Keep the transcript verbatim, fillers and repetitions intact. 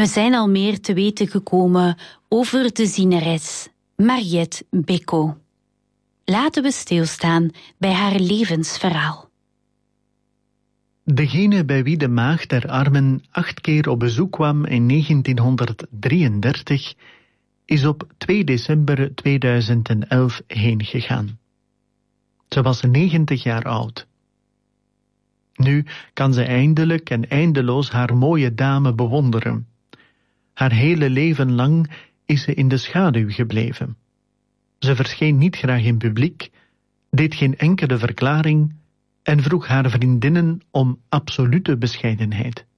We zijn al meer te weten gekomen over de zieneres Mariette Bécaud. Laten we stilstaan bij haar levensverhaal. Degene bij wie de Maagd der Armen acht keer op bezoek kwam in negentienhonderddrieëndertig is op twee december tweeduizend elf heen gegaan. Ze was negentig jaar oud. Nu kan ze eindelijk en eindeloos haar mooie dame bewonderen. Haar hele leven lang is ze in de schaduw gebleven. Ze verscheen niet graag in publiek, deed geen enkele verklaring en vroeg haar vriendinnen om absolute bescheidenheid.